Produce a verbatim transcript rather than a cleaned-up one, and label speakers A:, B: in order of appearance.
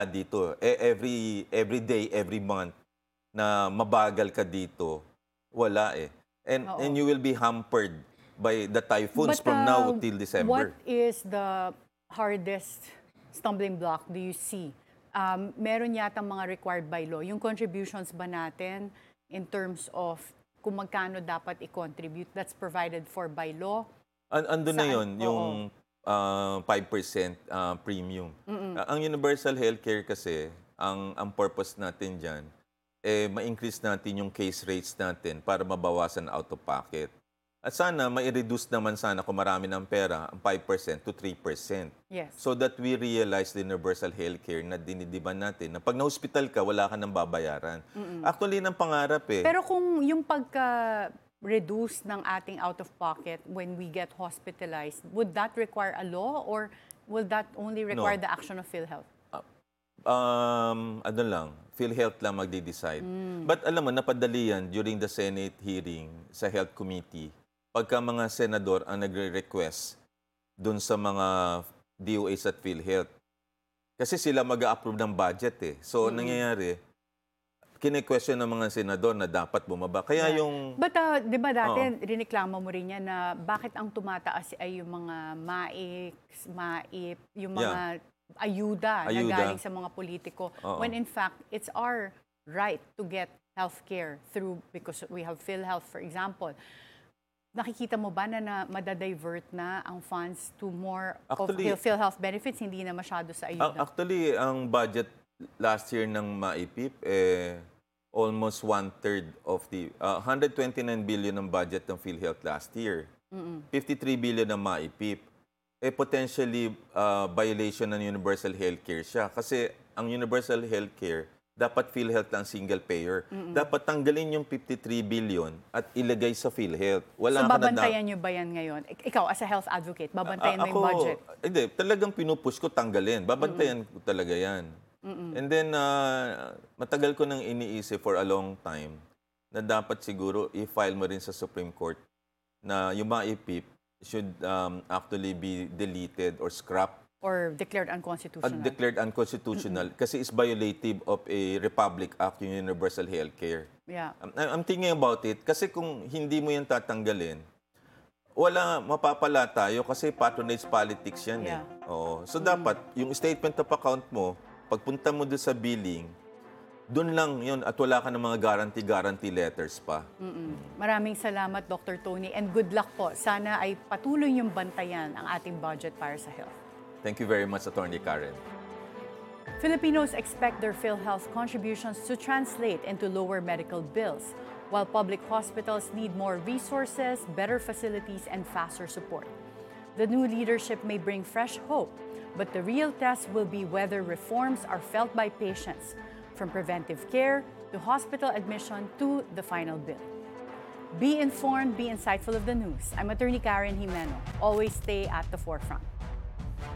A: dito. E every every day, every month na mabagal ka dito, wala eh. And and
B: Oo.
A: you will be hampered by the typhoons
B: But
A: from now
B: uh,
A: till
B: what
A: December.
B: is the hardest stumbling block do you see? Um, meron yata mga required by law. Yung contributions ba natin in terms of kung magkano dapat i-contribute, that's provided for by law?
A: An andun na
B: Saan?
A: yon yung
B: Oo.
A: ah, five percent ah, premium. Ah, ang universal healthcare kasi, ang ang purpose natin diyan eh ma-increase natin yung case rates natin para mabawasan out of pocket. At sana mai-reduce naman sana kung marami ng pera, ang five percent to three percent.
B: Yes.
A: So that we realize the universal healthcare na dinidiban natin, na pag na-hospital ka, wala ka nang babayaran. Actually, ng pangarap eh.
B: Pero kung yung pagka-reduce ng ating out-of-pocket when we get hospitalized, would that require a law or will that only require
A: No.
B: the action of PhilHealth?
A: Um, ano lang, PhilHealth lang magde-decide. But alam mo, napadali yan during the Senate hearing sa Health Committee. Pagka mga senador ang nagre-request dun sa mga D O As at PhilHealth. Kasi sila mag-a-approve ng budget eh. So, nangyayari, kine-question ng mga senador na dapat bumaba. Kaya
B: Yeah.
A: yung...
B: But uh, di ba dati,
A: Oo.
B: riniklamo mo rin yan na bakit ang tumataas ay yung mga MAIC, MAIP, yung mga ayuda, na
A: Ayuda.
B: galing sa mga politiko.
A: Oo.
B: When in fact, it's our right to get healthcare through, because we have PhilHealth, for example. Nakikita mo ba na, na madadivert na ang funds to more
A: Actually,
B: of PhilHealth benefits, hindi na masyado sa
A: Ang-
B: ayuda?
A: Actually, ang budget last year ng MAIPIP, eh, almost one-third of the... Uh, one hundred twenty-nine billion ang budget ng PhilHealth last year. fifty-three billion ng MAIPIP. Eh, potentially, uh, violation ng universal healthcare siya. Kasi ang universal healthcare, dapat PhilHealth lang single payer. Dapat tanggalin yung fifty-three billion at ilagay sa PhilHealth. Wala
B: So
A: ka na da-
B: babantayan nyo ba yan ngayon? Ik- Ikaw, as a health advocate, babantayan
A: Ah,
B: mo yung budget?
A: Hindi, talagang pinupush ko tanggalin. Babantayan ko talaga yan. And then, ah, matagal ko nang iniisip for a long time na dapat siguro i-file mo rin sa Supreme Court na yung MAIPIP should um, actually be deleted or scrapped
B: Or declared
A: at
B: unconstitutional?
A: declared unconstitutional kasi it's violative of a Republic Act, yung Universal Healthcare.
B: Yeah.
A: I'm, I'm thinking about it kasi kung hindi mo yan tatanggalin, wala, mapapala tayo kasi patronage politics yan eh.
B: Yeah.
A: Oo. So dapat, yung statement of account mo, pagpunta mo doon sa billing, doon lang yun at wala ka ng mga guarantee-guarantee letters pa.
B: Maraming salamat, Doctor Tony, and good luck po. Sana ay patuloy yung bantayan ang ating budget para sa health.
A: Thank you very much, Attorney Karen.
B: Filipinos expect their PhilHealth contributions to translate into lower medical bills, while public hospitals need more resources, better facilities, and faster support. The new leadership may bring fresh hope, but the real test will be whether reforms are felt by patients, from preventive care to hospital admission to the final bill. Be informed, be insightful of the news. I'm Attorney Karen Jimeno. Always stay at the forefront.